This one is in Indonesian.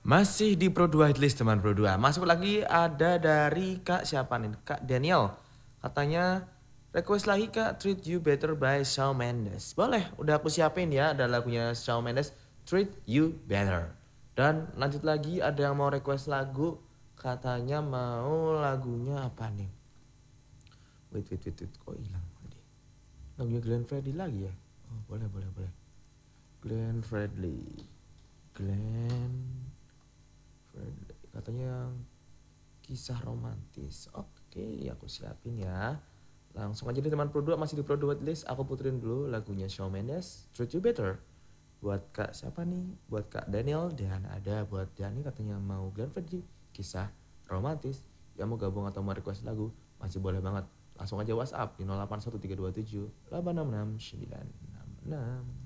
Masih di Pro 2 Hitlist teman Pro 2. Masuk lagi ada dari Kak siapa nih? Kak Daniel. Katanya request lagi Kak Treat You Better by Shawn Mendes. Boleh, udah aku siapin ya. Ada lagunya Shawn Mendes Treat You Better. Dan lanjut lagi ada yang mau request lagu. Katanya mau lagunya apa nih? Wait. Kok hilang tadi? Lagunya Glenn Fredly lagi ya? Oh boleh. Glenn Fredly. Katanya kisah romantis. Oke, aku siapin ya. Langsung aja deh teman Pro 2, masih di Pro 2 list. Aku puterin dulu lagunya Shawn Mendes, Treat You Better. Buat Kak siapa nih? Buat Kak Daniel dan ada buat Dani katanya mau Glenn Fredly, kisah romantis. Yang mau gabung atau mau request lagu masih boleh banget. Langsung aja WhatsApp di 081327 866 966.